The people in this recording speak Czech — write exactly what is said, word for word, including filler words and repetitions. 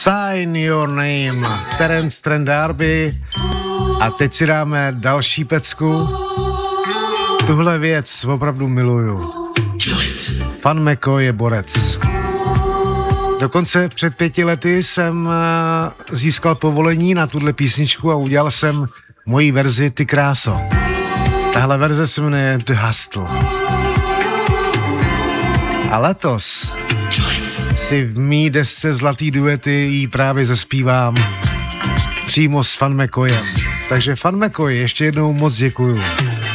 Sign Your Name, Terence Trent D'Arby. A teď si dáme další pecku. Tuhle věc opravdu miluju. Fan McCoy je borec. Dokonce před pěti lety jsem získal povolení na tuhle písničku a udělal jsem moji verzi Ty kráso. Tahle verze se jmenuje The Hustle. A letos si v mý desce Zlatý duety jí právě zaspívám přímo s Fan McCoyem. Takže Fan McCoy, ještě jednou moc děkuju.